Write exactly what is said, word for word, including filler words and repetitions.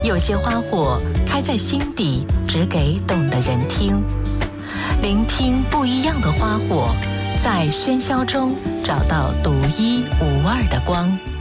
有些花火开在心底，只给懂的人听。聆听不一样的花火，在喧嚣中找到独一无二的光。